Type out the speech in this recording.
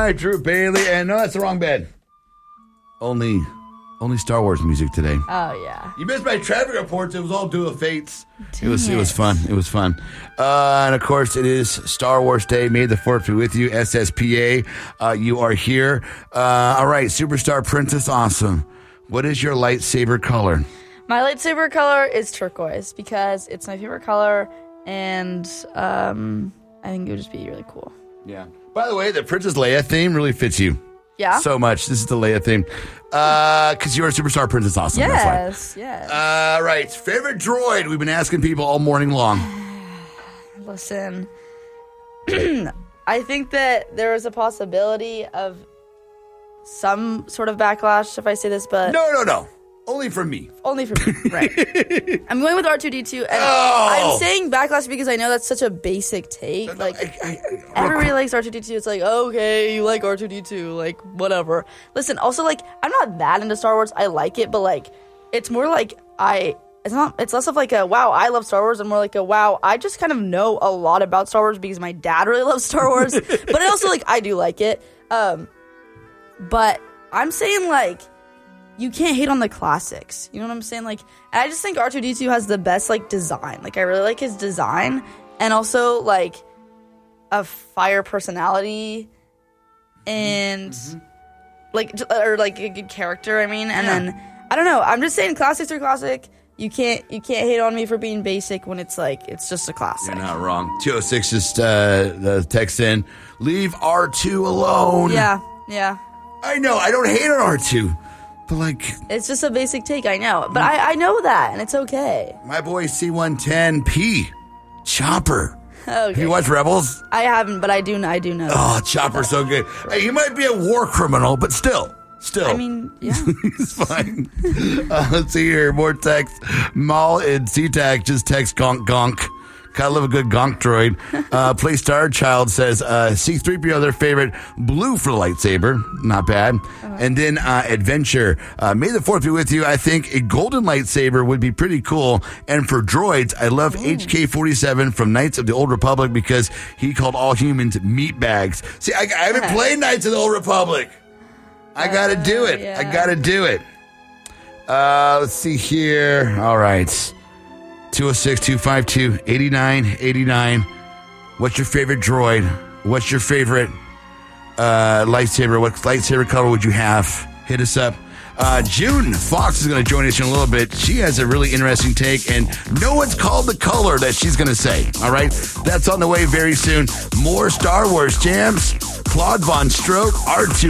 by Drew Bailey. And no, that's the wrong bed. Only Star Wars music today. Oh, yeah. You missed my traffic reports. It was all Duel of Fates. It was fun. It was fun. And of course, it is Star Wars Day. May the 4th be with you. SSPA, you are here. All right, Superstar Princess Awesome. What is your lightsaber color? My lightsaber color is turquoise because it's my favorite color, and I think it would just be really cool. Yeah. By the way, the Princess Leia theme really fits you. Yeah? So much. This is the Leia theme. Because you're a Superstar Princess Awesome. Yes, yes. All right. Favorite droid? We've been asking people all morning long. Listen, I think that there is a possibility of some sort of backlash if I say this, but... No. Only for me. Only for me, right. I'm going with R2-D2, and I'm saying backlash because I know that's such a basic take. Like, everybody likes R2-D2. It's like, okay, you like R2-D2, like, whatever. Listen, also, like, I'm not that into Star Wars. I like it, but, like, it's more like it's less of like a, wow, I love Star Wars, and more like a, wow, I just kind of know a lot about Star Wars because my dad really loves Star Wars. But also, like, I do like it. But I'm saying, like, you can't hate on the classics. You know what I'm saying? Like, I just think R2-D2 has the best, like, design. Like, I really like his design. And also, like, a fire personality. And, like, or, like, a good character, I mean. And then, I don't know. I'm just saying classics are classic. You can't hate on me for being basic when it's, like, it's just a classic. You're not wrong. 206 just text in, leave R2 alone. Yeah. I know. I don't hate on R2. But, like... It's just a basic take, I know. But I know that, and it's okay. My boy C-110P. Chopper. Okay. Have you watched Rebels? I haven't, but I do know. Oh, Chopper's so good. Hey, he might be a war criminal, but still. I mean, yeah. He's fine. Let's see here. More text. Maul and SeaTac just text gonk gonk. Gotta love a good gonk droid. Play Star Child says C-3PO their favorite, blue for the lightsaber. Not bad. And then Adventure. May the 4th be with you. I think a golden lightsaber would be pretty cool. And for droids, I love HK-47 from Knights of the Old Republic because he called all humans meat bags. See, I haven't played Knights of the Old Republic. I gotta do it. Yeah. I gotta do it. Let's see here. All right. 206-252-8989. What's your favorite droid? What's your favorite lightsaber? What lightsaber color would you have? Hit us up. June Fox is going to join us in a little bit. She has a really interesting take, and no one's called the color that she's going to say. All right? That's on the way very soon. More Star Wars jams. Claude Von Stroke, R2